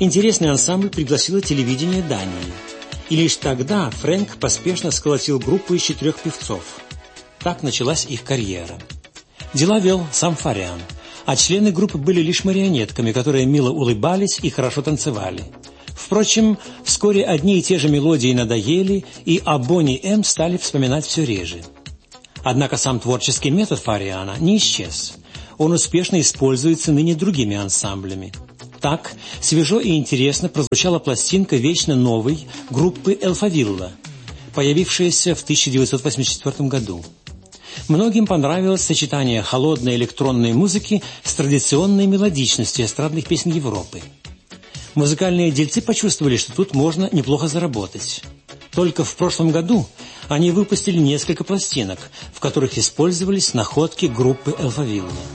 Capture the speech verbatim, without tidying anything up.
Интересный ансамбль пригласило телевидение Дании. И лишь тогда Фрэнк поспешно сколотил группу из четырех певцов. Так началась их карьера. Дела вел сам Фариан, а члены группы были лишь марионетками, которые мило улыбались и хорошо танцевали. Впрочем, вскоре одни и те же мелодии надоели, и о Бонни М. стали вспоминать все реже. Однако сам творческий метод Фариана не исчез. Он успешно используется ныне другими ансамблями. Так, свежо и интересно прозвучала пластинка вечно новой группы «Элфавилла», появившаяся в тысяча девятьсот восемьдесят четвёртом году. Многим понравилось сочетание холодной электронной музыки с традиционной мелодичностью эстрадных песен Европы. Музыкальные дельцы почувствовали, что тут можно неплохо заработать. Только в прошлом году они выпустили несколько пластинок, в которых использовались находки группы «Элфавилла».